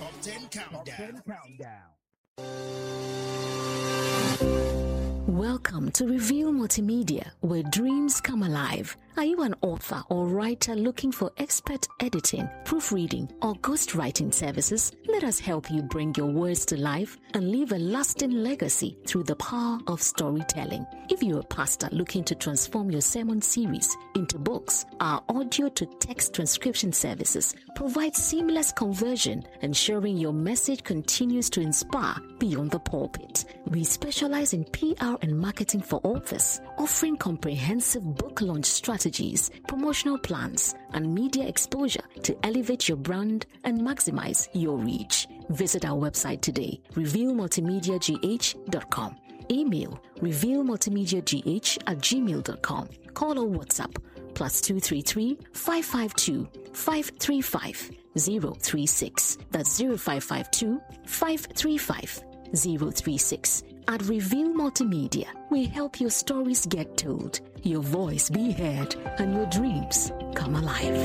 Top 10 Countdown. Welcome to Reveal Multimedia, where dreams come alive. Are you an author or writer looking for expert editing, proofreading, or ghostwriting services? Let us help you bring your words to life and leave a lasting legacy through the power of storytelling. If you're a pastor looking to transform your sermon series into books, our audio-to-text transcription services provide seamless conversion, ensuring your message continues to inspire beyond the pulpit. We specialize in PR and marketing for authors, offering comprehensive book launch strategies, promotional plans, and media exposure to elevate your brand and maximize your reach. Visit our website today, revealmultimediagh.com. Email revealmultimediagh@gmail.com. Call or WhatsApp +233 552 535 036. That's 0552 535 036. At Reveal Multimedia, we help your stories get told, your voice be heard, and your dreams come alive.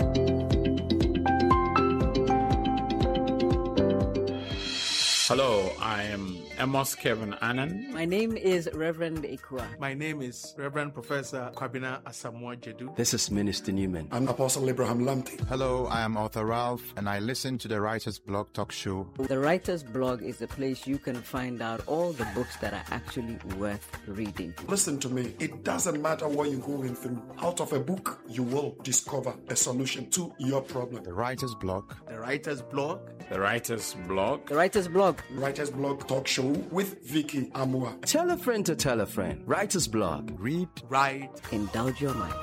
Hello, I am Amos Kevin Annan. My name is Reverend Ikua. My name is Reverend Professor Kwabena Asamoah Jedu. This is Minister Newman. I'm Apostle Abraham Lamte. Hello, I am Author Ralph, and I listen to the Writer's Blog talk show. The Writer's Blog is the place you can find out all the books that are actually worth reading. Listen to me. It doesn't matter what you're going through. Out of a book, you will discover a solution to your problem. The Writer's Blog. The Writer's Blog. The Writer's Blog. The Writer's Blog. Writer's Blog talk show with Vicky Amua. Tell a friend to tell a friend. Writer's Blog. Read, write, indulge your mind.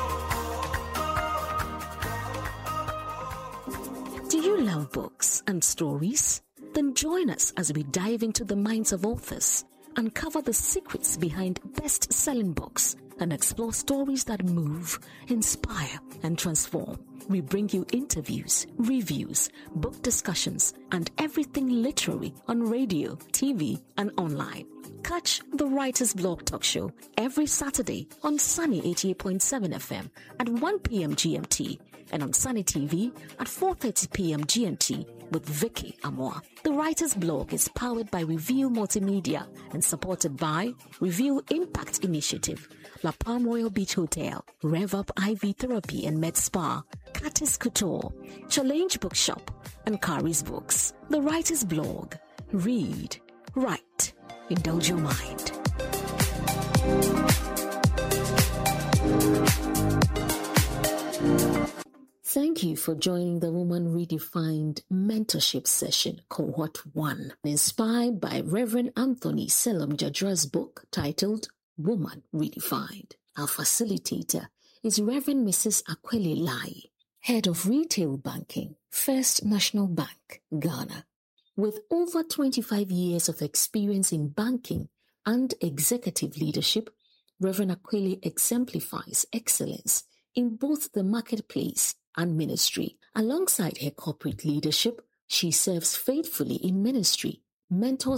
Do you love books and stories? Then join us as we dive into the minds of authors, uncover the secrets behind best-selling books, and explore stories that move, inspire, and transform. We bring you interviews, reviews, book discussions, and everything literary on radio, TV, and online. Catch the Writer's Blog talk show every Saturday on Sunny 88.7 FM at 1 p.m. GMT and on Sunny TV at 4:30 p.m. GMT with Vicky Amua. The Writer's Blog is powered by Reveal Multimedia and supported by Reveal Impact Initiative, La Palm Royal Beach Hotel, Rev Up IV Therapy and Med Spa, Curtis Couture, Challenge Bookshop, and Kari's Books. The Writer's Blog. Read, write, indulge your mind. Thank you for joining the Woman Redefined Mentorship Session, Cohort 1, inspired by Reverend Anthony Selim Jadra's book titled Woman Redefined. Our facilitator is Reverend Mrs. Akweli Lai, Head of Retail Banking, First National Bank, Ghana. With over 25 years of experience in banking and executive leadership, Reverend Akweli exemplifies excellence in both the marketplace and ministry. Alongside her corporate leadership, she serves faithfully in ministry, mentors